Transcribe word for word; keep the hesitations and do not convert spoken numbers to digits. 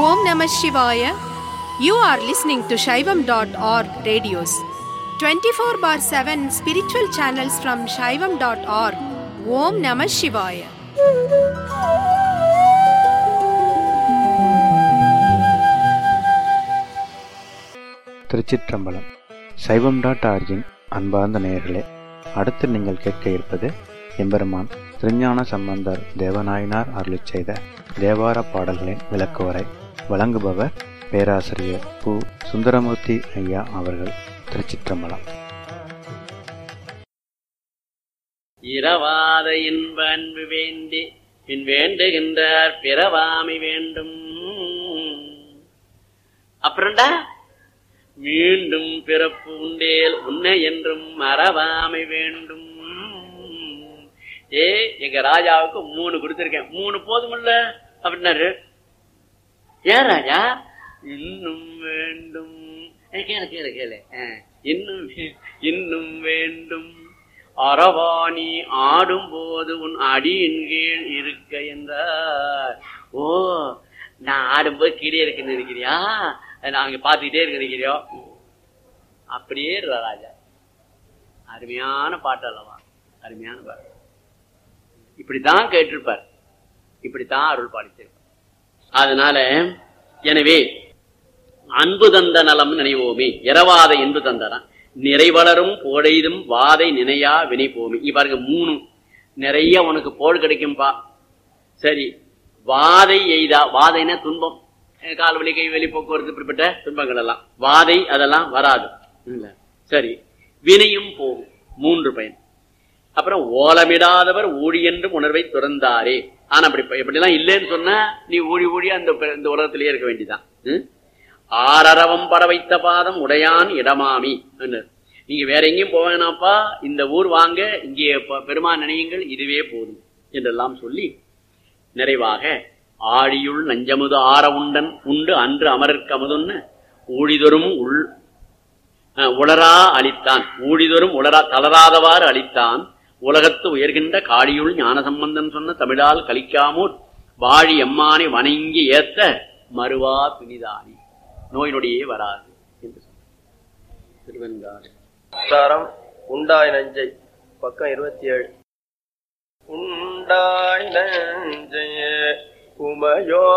Om Namah Shivaya. You are listening to Shaivam dot org radios. twenty-four bar seven spiritual channels from Shaivam dot org. Om Namah Shivaya. திருச்சிற்றம்பலம். சைவம் dot origin அன்பார்ந்த நேயர்களே, அடுத்து நீங்கள் கேட்க இருப்பது எம்பெருமான் திருஞான சம்பந்தர் தேவநாயனார் அருளிச் செய்த தேவார பாடல்களின் விளக்குவரை. வழங்குபவர் பேராசிரியர் பு. சுந்தரமூர்த்தி ஐயா அவர்கள். திருச்சிற்றம்பலம். இரவாத இன்ப அன்பு வேண்டி பின் வேண்டுகின்றார் பிறவாமை வேண்டும். அப்புறம்டா மீண்டும் பிறப்பு உண்டேல் உன்னை என்றும் மறவாமை வேண்டும். ஏ எங்க ராஜாவுக்கு மூணு கொடுத்திருக்கேன், மூணு போதுமில்ல அப்படின்னாரு. ஏன் ராஜா? இன்னும் வேண்டும். கேளு கேளு கேளு இன்னும் இன்னும் வேண்டும். அரவாணி ஆடும் போது உன் அடியின் கீழ் இருக்க என்றார். ஓ, நான் ஆடும்போது கீழே இருக்குன்னு இருக்கிறியா? நாங்க பாத்துக்கிட்டே இருக்க நினைக்கிறியோ? அப்படியே ராஜா. அருமையான பாட்டு அல்லவா? அருமையான பாட்டு. இப்படித்தான் கேட்டிருப்பார், இப்படித்தான் அருள் பாடித்திருப்பார். அதனால எனவே அன்பு தந்த நலம் நினைவோமே. இரவாத இன்பு தந்ததான் நிறைவளரும் போடைதும் வாதை நினையா வினை போமே. இப்பாருங்க மூணு நிறைய உனக்கு போல் கிடைக்கும்பா. சரி, வாதை எய்தா. வாதைனா துன்பம், கால்வலி கைவலி போக்குவரத்து இப்படிப்பட்ட துன்பங்கள் எல்லாம். வாதை அதெல்லாம் வராது. சரி, வினையும் போகும். மூன்று பயன். அப்புறம் ஓலமிடாதவர் ஊழி என்று உணர்வை துறந்தாரே. ஆனா அப்படி எப்படிலாம் இல்லைன்னு சொன்னா நீ ஊழி ஊழி அந்த இந்த உலகத்திலேயே இருக்க வேண்டியதான். ஆரரவம் பட வைத்த பாதம் உடையான் இடமாமி. நீங்க வேற எங்கேயும் போவேனாப்பா, இந்த ஊர் வாங்க, இங்கே பெருமான் நினையுங்கள், இதுவே போதும் என்றெல்லாம் சொல்லி நிறைவாக ஆழியுள் நஞ்சமுது ஆற உண்டன் உண்டு அன்று அமரர்க்கு அமுதுன்னு ஊழிதொரும் உள் உளரா அளித்தான். ஊழிதொரும் உளரா தளராதவாறு அளித்தான். உலகத்து உயர்கின்ற காளியுள் ஞான சம்பந்தன் சொன்ன தமிழால் கலிக்காமூர் வாழி எம்மானை வணங்கி ஏத்த மறுவா பிணிதானி. நோய் நொடியே வராது என்று சொன்னார் திருவெண்காடு. சாரம் உண்டாய் நஞ்சை, பக்கம் இருபத்தி ஏழு. உண்டாய் நஞ்சையே உமையோ